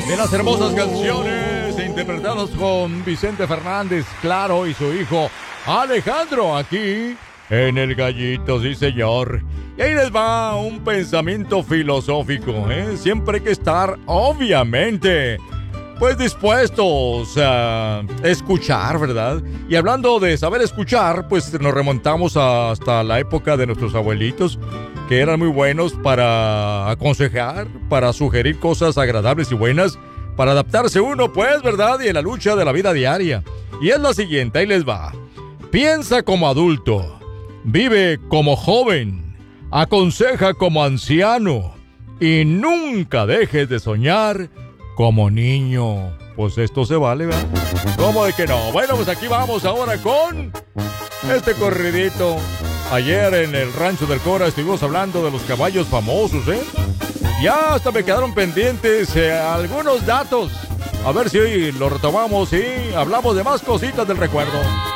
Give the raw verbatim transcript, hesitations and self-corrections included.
de las hermosas canciones interpretadas con Vicente Fernández, Claro, y su hijo Alejandro, aquí en El Gallito, sí señor. Y ahí les va un pensamiento filosófico, ¿eh? Siempre hay que estar, obviamente, pues dispuestos a escuchar, ¿verdad? Y hablando de saber escuchar, pues nos remontamos hasta la época de nuestros abuelitos, que eran muy buenos para aconsejar, para sugerir cosas agradables y buenas, para adaptarse uno, pues, ¿verdad? Y en la lucha de la vida diaria. Y es la siguiente, ahí les va. Piensa como adulto, vive como joven, aconseja como anciano y nunca dejes de soñar como niño. Pues esto se vale, ¿verdad? ¿Cómo de que no? Bueno, pues aquí vamos ahora con este corridito. Ayer en el Rancho del Cora estuvimos hablando de los caballos famosos, ¿eh? Ya hasta me quedaron pendientes eh, algunos datos. A ver si hoy lo retomamos y hablamos de más cositas del recuerdo.